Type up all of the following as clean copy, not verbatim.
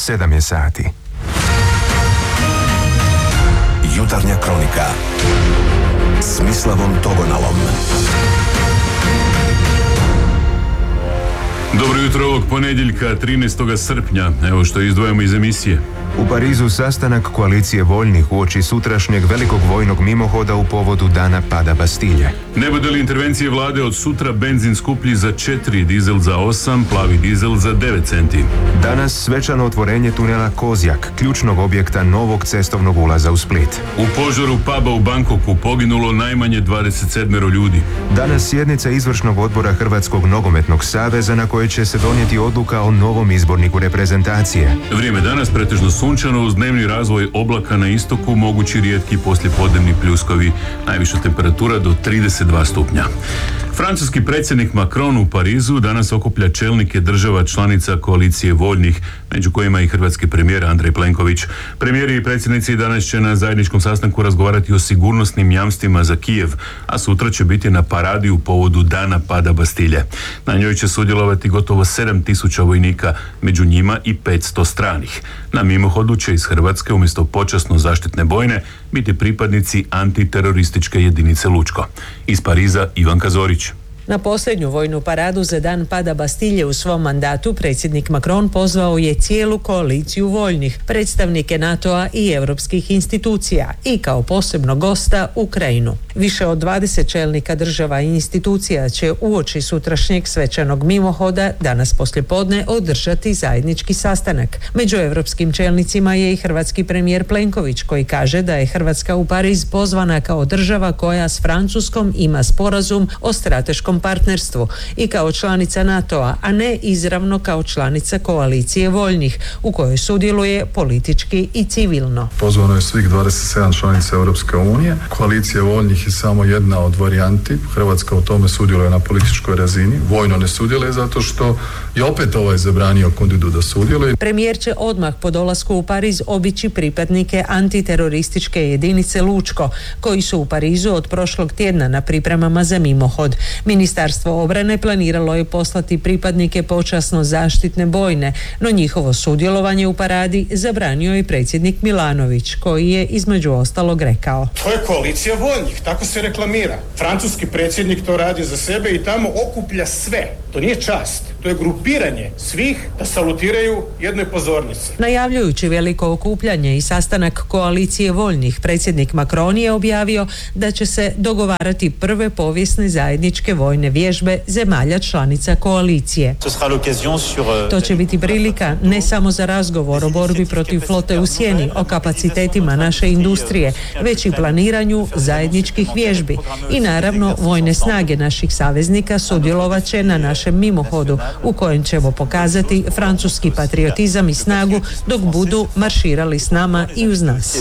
7 je sati. Jutarnja kronika s Mislavom Togonalom. Dobro jutro ovog ponedjeljka, 13. srpnja. Evo što izdvajamo iz emisije. U Parizu sastanak koalicije voljnih uoči sutrašnjeg velikog vojnog mimohoda u povodu dana pada Bastilje. Ne bude li intervencije vlade od sutra benzin skuplji za 4, dizel za 8, plavi dizel za 9 centi. Danas svečano otvorenje tunela Kozjak, ključnog objekta novog cestovnog ulaza u Split. U požaru puba u Bangkoku poginulo najmanje 27 ljudi. Danas sjednica izvršnog odbora Hrvatskog nogometnog saveza na kojoj će se donijeti odluka o novom izborniku reprezentacije. Vrijeme danas pretežno sunčano uz dnevni razvoj oblaka na istoku, mogući rijetki poslijepodnevni pljuskovi, najviša temperatura do 32 stupnja. Francuski predsjednik Macron u Parizu danas okuplja čelnike država članica koalicije voljnih, među kojima i hrvatski premijer Andrej Plenković. Premijeri i predsjednici danas će na zajedničkom sastanku razgovarati o sigurnosnim jamstvima za Kijev, a sutra će biti na paradi u povodu dana pada Bastilje. Na njoj će sudjelovati gotovo 7.000 vojnika, među njima i 500 stranih. Na mimohodu će iz Hrvatske umjesto počasno zaštitne bojne biti pripadnici antiterorističke jedinice Lučko. Iz Pariza Ivanka Zorić. Na posljednju vojnu paradu za dan pada Bastilje u svom mandatu predsjednik Macron pozvao je cijelu koaliciju voljnih, predstavnike NATO-a i europskih institucija i kao posebno gosta Ukrajinu. Više od 20 čelnika država i institucija će uoči sutrašnjeg svečanog mimohoda danas poslijepodne održati zajednički sastanak. Među europskim čelnicima je i hrvatski premijer Plenković koji kaže da je Hrvatska u Pariz pozvana kao država koja s Francuskom ima sporazum o strateškom partnerstvu i kao članica NATO-a, a ne izravno kao članica koalicije voljnih u kojoj sudjeluje politički i civilno. Pozvano je svih 27 članica Europske unije. Koalicija voljnih je samo jedna od varijanti. Hrvatska u tome sudjeluje na političkoj razini. Vojno ne sudjeluje zato što je opet zabranio kandidu da sudjeluje. Premijer će odmah po dolasku u Pariz obići pripadnike antiterorističke jedinice Lučko, koji su u Parizu od prošlog tjedna na pripremama za mimohod. Ministarstvo obrane planiralo je poslati pripadnike počasno zaštitne bojne, no njihovo sudjelovanje u paradi zabranio je predsjednik Milanović, koji je između ostalog rekao: To je koalicija voljnih, tako se reklamira. Francuski predsjednik to radi za sebe i tamo okuplja sve. To nije čast, to je grupiranje svih da salutiraju jednoj pozornici. Najavljujući veliko okupljanje i sastanak koalicije voljnih, predsjednik Macron je objavio da će se dogovarati prve povijesne zajedničke vojne vježbe zemalja članica koalicije. To će biti prilika ne samo za razgovor o borbi protiv flote u sjeni, o kapacitetima naše industrije, već i planiranju zajedničkih vježbi. I naravno, vojne snage naših saveznika sudjelovat će na našem mimohodu, u kojem ćemo pokazati francuski patriotizam i snagu dok budu marširali s nama i uz nas.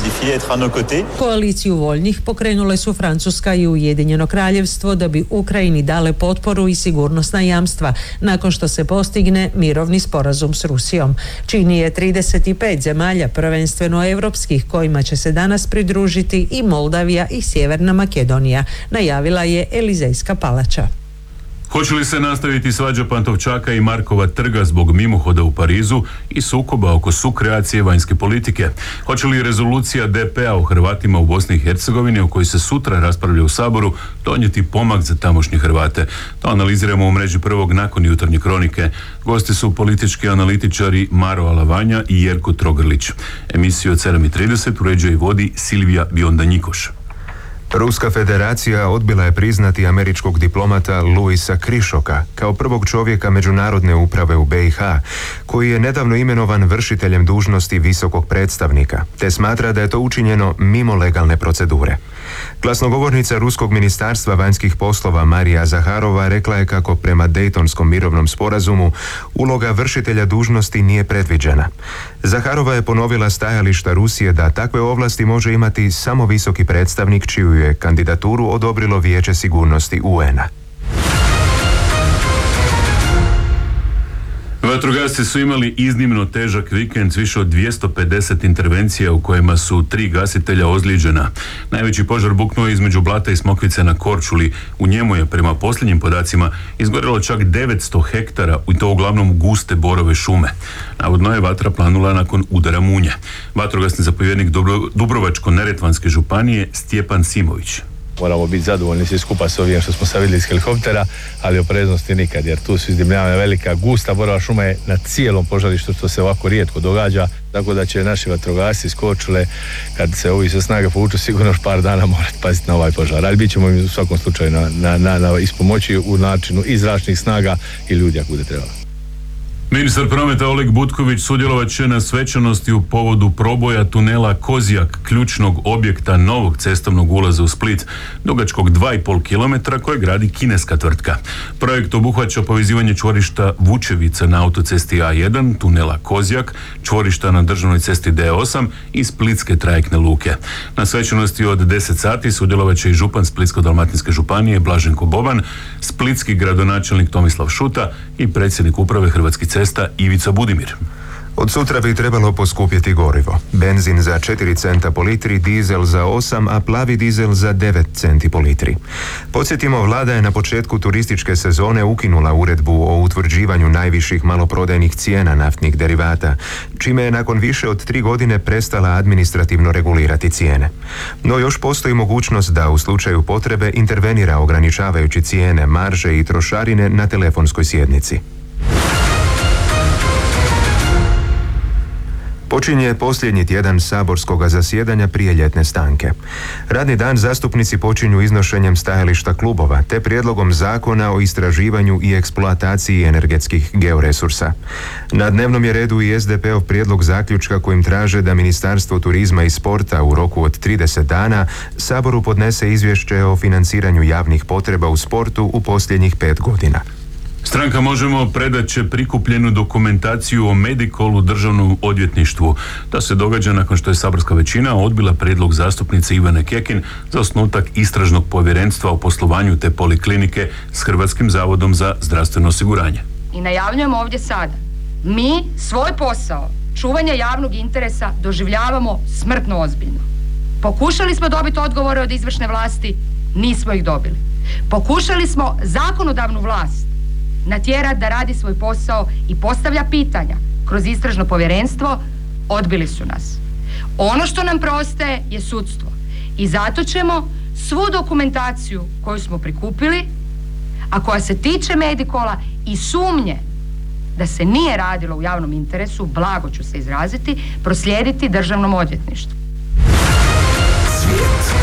Koaliciju voljnih pokrenule su Francuska i Ujedinjeno Kraljevstvo da bi Ukrajini dale potporu i sigurnosna jamstva nakon što se postigne mirovni sporazum s Rusijom. Čini je 35 zemalja, prvenstveno europskih, kojima će se danas pridružiti i Moldavija i Sjeverna Makedonija, najavila je Elizejska palača. Hoće li se nastaviti svađa Pantovčaka i Markova trga zbog mimohoda u Parizu i sukoba oko sukreacije vanjske politike? Hoće li rezolucija DP-a o Hrvatima u Bosni i Hercegovini, o kojoj se sutra raspravlja u Saboru, donijeti pomak za tamošnje Hrvate? To analiziramo u mreži Prvog nakon jutarnje kronike. Gosti su politički analitičari Maro Alavanja i Jerko Trogrlić. Emisiju od 7:30 uređuje i vodi Silvija Bionda-Njikoš. Ruska federacija odbila je priznati američkog diplomata Luisa Krišoka kao prvog čovjeka međunarodne uprave u BiH, koji je nedavno imenovan vršiteljem dužnosti visokog predstavnika, te smatra da je to učinjeno mimo legalne procedure. Glasnogovornica Ruskog ministarstva vanjskih poslova Marija Zaharova rekla je kako prema Dejtonskom mirovnom sporazumu uloga vršitelja dužnosti nije predviđena. Zaharova je ponovila stajališta Rusije da takve ovlasti može imati samo visoki predstavnik čiju je kandidaturu odobrilo Vijeće sigurnosti UN-a. Vatrogasci su imali iznimno težak vikend s više od 250 intervencija u kojima su 3 gasitelja ozlijeđena. Najveći požar buknuo je između Blata i Smokvice na Korčuli. U njemu je, prema posljednjim podacima, izgorjelo čak 900 hektara i to uglavnom guste borove šume. Navodno je vatra planula nakon udara munje. Vatrogasni zapovjednik Dubrovačko-neretvanske županije Stjepan Simović. Moramo biti zadovoljni svi skupa s ovim što smo sad vidjeli iz helikoptera, ali opreznosti nikad, jer tu su izdimljavanja velika, gusta borova šuma je na cijelom požarištu, što se ovako rijetko događa, tako da će naši vatrogasci iz Korčule, kad se ovi sa snage povuču, sigurno još par dana morati paziti na ovaj požar, ali bit ćemo im u svakom slučaju na ispomoći u načinu i zračnih snaga i ljudi ako bude trebalo. Ministar prometa Oleg Butković sudjelovat će na svečanosti u povodu proboja tunela Kozjak, ključnog objekta novog cestovnog ulaza u Split, dugačkog 2,5 km koje gradi kineska tvrtka. Projekt obuhvaća povezivanje čvorišta Vučevica na autocesti A1, tunela Kozjak, čvorišta na državnoj cesti D8 i splitske trajektne luke. Na svečanosti od 10 sati sudjelovat će i župan Splitsko-dalmatinske županije Blaženko Boban, splitski gradonačelnik Tomislav Šuta i predsjednik uprave Hrvatskih cesta Ivica Budimir. Od sutra bi trebalo poskupjeti gorivo. Benzin za 4 centa po litri, dizel za 8, a plavi dizel za 9 centi po litri. Podsjetimo, vlada je na početku turističke sezone ukinula uredbu o utvrđivanju najviših maloprodajnih cijena naftnih derivata, čime je nakon više od 3 godine prestala administrativno regulirati cijene. No još postoji mogućnost da u slučaju potrebe intervenira ograničavajući cijene, marže i trošarine na telefonskoj sjednici. Počinje posljednji tjedan saborskog zasjedanja prije ljetne stanke. Radni dan zastupnici počinju iznošenjem stajališta klubova te prijedlogom zakona o istraživanju i eksploataciji energetskih georesursa. Na dnevnom je redu i SDP-ov prijedlog zaključka kojim traže da Ministarstvo turizma i sporta u roku od 30 dana Saboru podnese izvješće o financiranju javnih potreba u sportu u posljednjih 5 godina. Stranka Možemo predat će prikupljenu dokumentaciju o Medikolu državnom odvjetništvu. To se događa nakon što je saborska većina odbila prijedlog zastupnice Ivane Kekin za osnutak istražnog povjerenstva o poslovanju te poliklinike s Hrvatskim zavodom za zdravstveno osiguranje. I najavljujemo ovdje sada. Mi svoj posao čuvanja javnog interesa doživljavamo smrtno ozbiljno. Pokušali smo dobiti odgovore od izvršne vlasti, nismo ih dobili. Pokušali smo zakonodavnu vlast natjerati da radi svoj posao i postavlja pitanja kroz istražno povjerenstvo, odbili su nas. Ono što nam preostaje je sudstvo i zato ćemo svu dokumentaciju koju smo prikupili, a koja se tiče Medikola i sumnje da se nije radilo u javnom interesu, blago ću se izraziti, proslijediti državnom odvjetništvu. Svijet.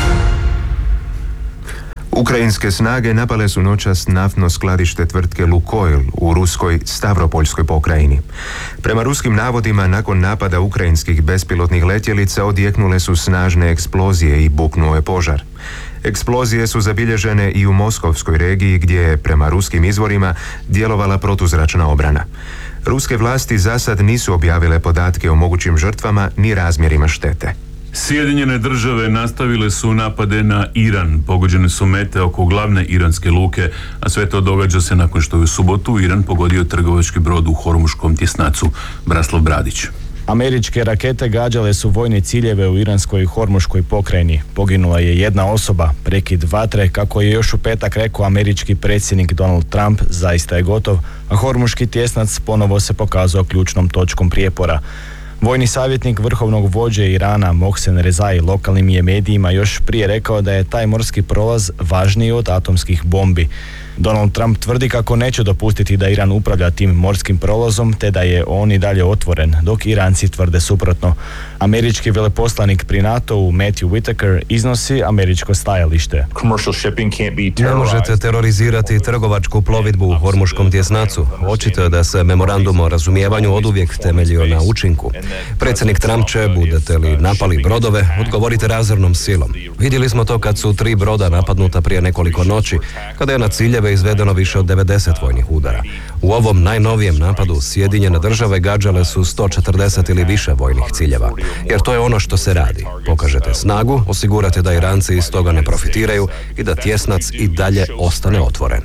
Ukrajinske snage napale su noćas naftno skladište tvrtke Lukoil u ruskoj Stavropoljskoj pokrajini. Prema ruskim navodima, nakon napada ukrajinskih bespilotnih letjelica odjeknule su snažne eksplozije i buknuo je požar. Eksplozije su zabilježene i u Moskovskoj regiji gdje je, prema ruskim izvorima, djelovala protuzračna obrana. Ruske vlasti zasad nisu objavile podatke o mogućim žrtvama ni razmjerima štete. Sjedinjene države nastavile su napade na Iran. Pogođene su mete oko glavne iranske luke, a sve to događa se nakon što je u subotu Iran pogodio trgovački brod u Hormuškom tjesnacu. Braslav Bradić. Američke rakete gađale su vojne ciljeve u iranskoj Hormuškoj pokrajini. Poginula je jedna osoba, prekid vatre, kako je još u petak rekao američki predsjednik Donald Trump, zaista je gotov, a Hormuški tjesnac ponovo se pokazao ključnom točkom prijepora. Vojni savjetnik vrhovnog vođe Irana Mohsen Rezai lokalnim je medijima još prije rekao da je taj morski prolaz važniji od atomskih bombi. Donald Trump tvrdi kako neće dopustiti da Iran upravlja tim morskim prolazom te da je on i dalje otvoren, dok Iranci tvrde suprotno. Američki veleposlanik pri NATO-u Matthew Whitaker iznosi američko stajalište. Ne možete terorizirati trgovačku plovidbu u Hormuškom tjesnacu. Očito je da se memorandum o razumijevanju oduvijek temeljio na učinku. Predsjednik Trump će, budete li napali brodove, odgovorite razornom silom. Vidjeli smo to kad su 3 broda napadnuta prije nekoliko noći, kada je na ciljeve izvedeno više od 90 vojnih udara. U ovom najnovijem napadu Sjedinjene države gađale su 140 ili više vojnih ciljeva, jer to je ono što se radi. Pokažete snagu, osigurate da Iranci iz toga ne profitiraju i da tjesnac i dalje ostane otvoren.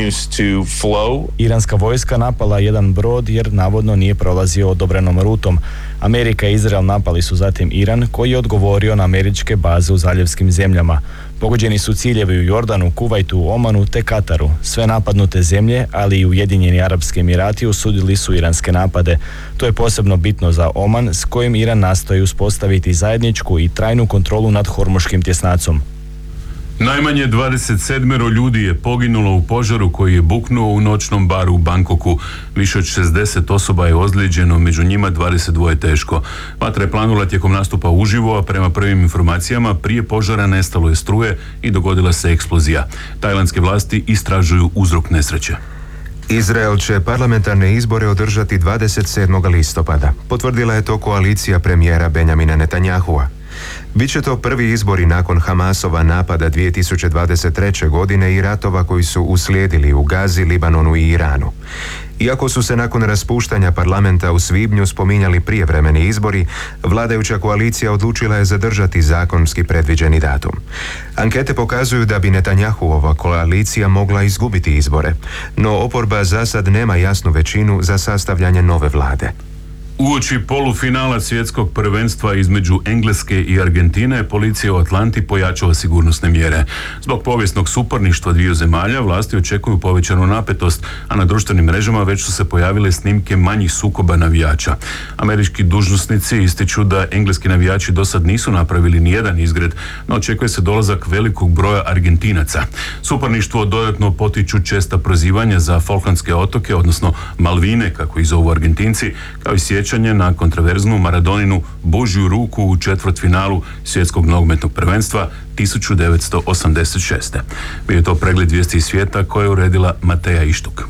Iranska vojska napala jedan brod jer navodno nije prolazio odobrenom rutom. Amerika i Izrael napali su zatim Iran, koji je odgovorio na američke baze u zaljevskim zemljama. Pogođeni su ciljevi u Jordanu, Kuvajtu, Omanu te Kataru. Sve napadnute zemlje, ali i Ujedinjeni Arapski Emirati osudili su iranske napade. To je posebno bitno za Oman, s kojim Iran nastoji uspostaviti zajedničku i trajnu kontrolu nad Hormuškim tjesnacom. Najmanje 27 ljudi je poginulo u požaru koji je buknuo u noćnom baru u Bangkoku. Više od 60 osoba je ozlijeđeno, među njima 22 teško. Vatra je planula tijekom nastupa uživo, a prema prvim informacijama prije požara nestalo je struje i dogodila se eksplozija. Tajlandske vlasti istražuju uzrok nesreće. Izrael će parlamentarne izbore održati 27. listopada. Potvrdila je to koalicija premijera Benjamina Netanyahua. Biće to prvi izbori nakon Hamasova napada 2023. godine i ratova koji su uslijedili u Gazi, Libanonu i Iranu. Iako su se nakon raspuštanja parlamenta u svibnju spominjali prijevremeni izbori, vladajuća koalicija odlučila je zadržati zakonski predviđeni datum. Ankete pokazuju da bi Netanjahuova koalicija mogla izgubiti izbore, no oporba za sad nema jasnu većinu za sastavljanje nove vlade. Uoči polufinala svjetskog prvenstva između Engleske i Argentine, policija u Atlanti pojačala sigurnosne mjere. Zbog povijesnog suparništva dviju zemalja, vlasti očekuju povećanu napetost, a na društvenim mrežama već su se pojavile snimke manjih sukoba navijača. Američki dužnosnici ističu da engleski navijači do sad nisu napravili nijedan izgred, no očekuje se dolazak velikog broja Argentinaca. Suparništvo dodatno potiču česta prozivanja za Falklandske otoke, odnosno Malvine, kako ih zovu Argentinci, kao i sjećanje na kontroverznu Maradoninu Božju ruku u četvrtfinalu svjetskog nogometnog prvenstva 1986. Bio je to pregled vijesti iz svijeta koje je uredila Mateja Ištuk.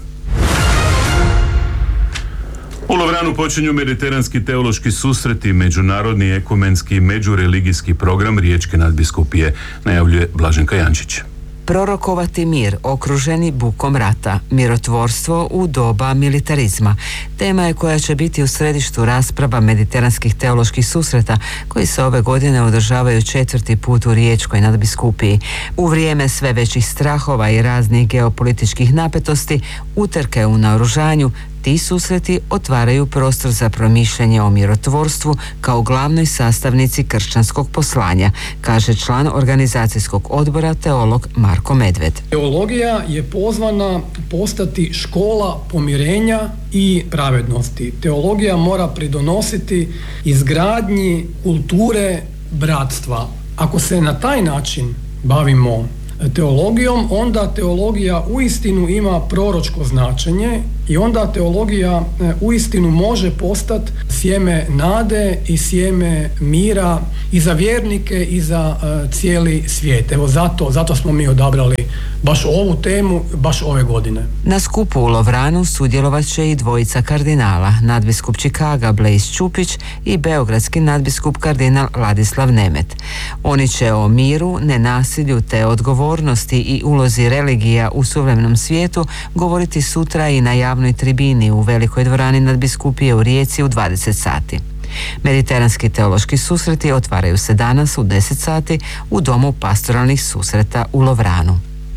U Lovranu počinju mediteranski teološki susreti, međunarodni ekumenski međureligijski program Riječke nadbiskupije, najavljuje Blaženka Jančić. Prorokovati mir, okruženi bukom rata, mirotvorstvo u doba militarizma. Tema je koja će biti u središtu rasprava mediteranskih teoloških susreta, koji se ove godine održavaju 4. put u Riječkoj nadbiskupiji. U vrijeme sve većih strahova i raznih geopolitičkih napetosti, utrke u naoružanju, ti susreti otvaraju prostor za promišljanje o mirotvorstvu kao glavnoj sastavnici kršćanskog poslanja, kaže član organizacijskog odbora teolog Marko Medved. Teologija je pozvana postati škola pomirenja i pravednosti. Teologija mora pridonositi izgradnji kulture bratstva. Ako se na taj način bavimo teologijom, onda teologija uistinu ima proročko značenje i onda teologija uistinu može postati sjeme nade i sjeme mira i za vjernike i za cijeli svijet. Evo zato smo mi odabrali baš ovu temu, baš ove godine. Na skupu u Lovranu sudjelovat će i dvojica kardinala, nadbiskup Čikaga Blaise Čupić i beogradski nadbiskup kardinal Ladislav Nemet. Oni će o miru, nenasilju te odgovornosti i ulozi religija u suvremenom svijetu govoriti sutra i na javnoj tribini u Velikoj dvorani nadbiskupije u Rijeci u 20 sati. Mediteranski teološki susreti otvaraju se danas u 10 sati u Domu pastoralnih susreta u Lovranu.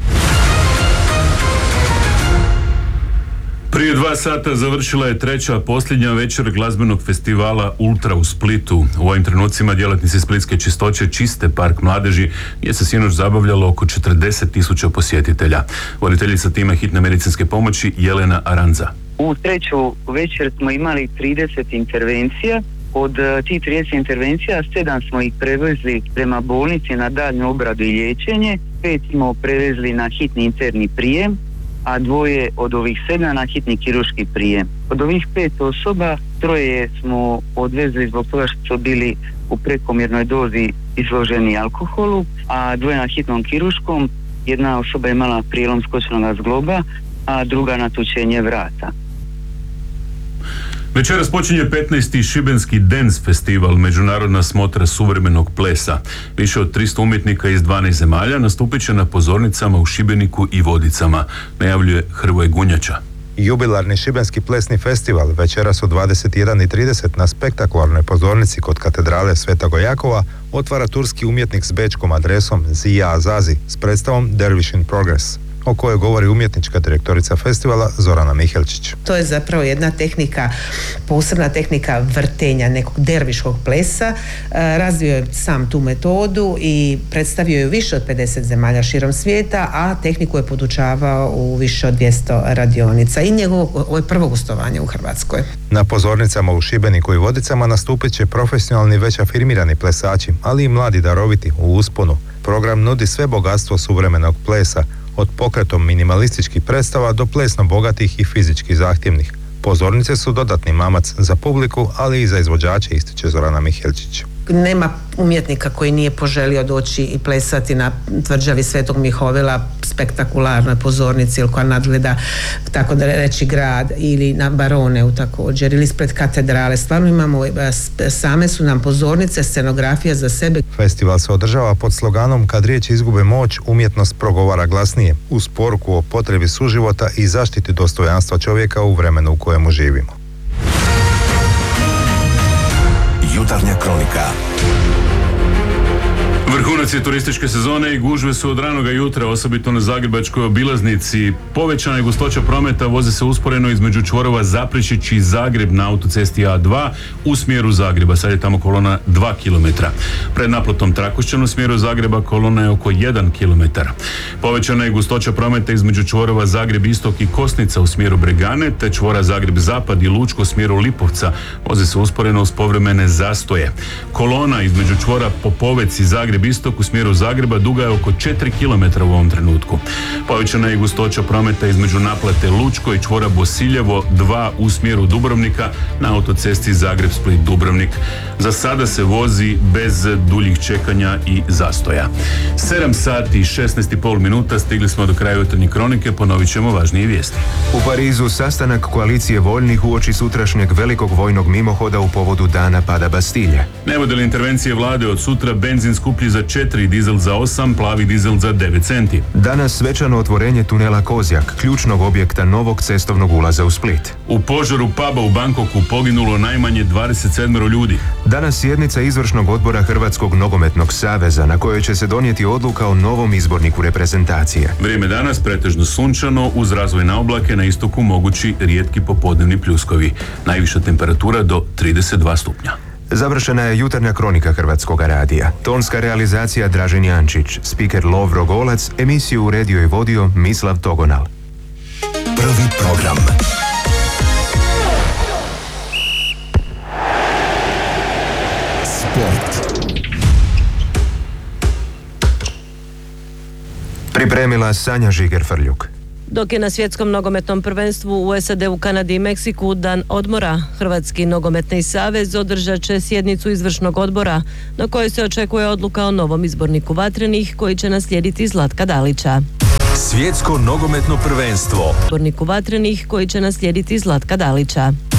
Prije 2 sata završila je treća posljednja večer glazbenog festivala Ultra u Splitu. U ovim trenucima djelatnici Splitske čistoće čiste park mladeži gdje se sinoć zabavljalo oko 40.000 posjetitelja. Voditeljica tima hitne medicinske pomoći Jelena Aranza. U treću večer smo imali 30 intervencija. Od tih 30 intervencija 7 smo ih prevezli prema bolnici na daljnju obradu i liječenje, 5 smo prevezli na hitni interni prijem, a 2 od ovih 7 na hitni kirurški prijem. Od ovih 5 osoba 3 smo odvezli zbog toga što su bili u prekomjernoj dozi izloženi alkoholu, a 2 na hitnom kirurškom. 1 osoba je imala prijelom skočnog zgloba, a druga natučenje vrata. Večeras počinje 15. Šibenski Dance festival, međunarodna smotra suvremenog plesa. Više od 300 umjetnika iz 12 zemalja nastupit će na pozornicama u Šibeniku i Vodicama, najavljuje Hrvoje Gunjača. Jubilarni šibenski plesni festival večeras u 21:30 na spektakularnoj pozornici kod katedrale Svetog Jakova otvara turski umjetnik s bečkom adresom Zija Azazi s predstavom Dervish in Progress, o kojoj govori umjetnička direktorica festivala Zorana Mihelčić. To je zapravo jedna tehnika, posebna tehnika vrtenja nekog derviškog plesa. Razvio je sam tu metodu i predstavio je u više od 50 zemalja širom svijeta, a tehniku je podučavao u više od 200 radionica i ovo je prvo gostovanje u Hrvatskoj. Na pozornicama u Šibeniku i Vodicama nastupit će profesionalni već afirmirani plesači, ali i mladi daroviti u usponu. Program nudi sve bogatstvo suvremenog plesa, od pokretom minimalističkih predstava do plesno bogatih i fizički zahtjevnih. Pozornice su dodatni mamac za publiku, ali i za izvođače, ističe Zorana Mihelčić. Nema umjetnika koji nije poželio doći i plesati na tvrđavi Svetog Mihovila, spektakularnoj pozornici ili koja nadgleda, tako da reći, grad, ili na Baroneu također, ili ispred katedrale. Stvarno imamo, same su nam pozornice, scenografija za sebe. Festival se održava pod sloganom "Kad riječi izgube moć, umjetnost progovara glasnije", uz poruku o potrebi suživota i zaštiti dostojanstva čovjeka u vremenu u kojemu živimo. Jutarnja kronika. Vrhunac je turističke sezone i gužve su od ranoga jutra, osobito na zagrebačkoj obilaznici. Povećana je gustoća prometa, voze se usporeno između čvorova Zaprešić i Zagreb na autocesti A2 u smjeru Zagreba. Sad je tamo kolona 2 km. Pred naplotom Trakošćan u smjeru Zagreba kolona je oko 1 km. Povećana je gustoća prometa između čvorova Zagreb Istok i Kosnica u smjeru Bregane, te čvora Zagreb Zapad i Lučko u smjeru Lipovca. Voze se usporeno uz povremene zastoje. Kolona između čvora Popovec i Zagreb Istok u smjeru Zagreba duga je oko 4 km u ovom trenutku. Povećana je gustoća prometa između naplate Lučko i čvora Bosiljevo 2 u smjeru Dubrovnika na autocesti Zagreb-Split-Dubrovnik. Za sada se vozi bez duljih čekanja i zastoja. 7 sati i 16,5 minuta, stigli smo do kraja jutarnje kronike, ponovit ćemo važnije vijesti. U Parizu sastanak koalicije voljnih uoči sutrašnjeg velikog vojnog mimohoda u povodu dana pada Bastilje. Ne bude li intervencije vlade od sutra, benzin skuplji za 4, dizel za 8, plavi dizel za 9 centi. Danas svečano otvorenje tunela Kozjak, ključnog objekta novog cestovnog ulaza u Split. U požaru puba u Bangkoku poginulo najmanje 27 ljudi. Danas sjednica izvršnog odbora Hrvatskog nogometnog saveza, na kojoj će se donijeti odluka o novom izborniku reprezentacije. Vrijeme danas pretežno sunčano, uz razvojne oblake, na istoku mogući rijetki popodnevni pljuskovi. Najviša temperatura do 32 stupnja. Završena je jutarnja kronika Hrvatskog radija. Tonska realizacija Dražen Jančić, spiker Lovro Golac, emisiju uredio i vodio Mislav Togonal. Prvi program. Sport. Pripremila Sanja Žiger-Frljuk. Dok je na svjetskom nogometnom prvenstvu u SAD-u, Kanadi i Meksiku dan odmora, Hrvatski nogometni savez održat će sjednicu izvršnog odbora na kojoj se očekuje odluka o novom izborniku vatrenih koji će naslijediti Zlatka Dalića. Svjetsko nogometno prvenstvo. Izborniku vatrenih koji će naslijediti Zlatka Dalića.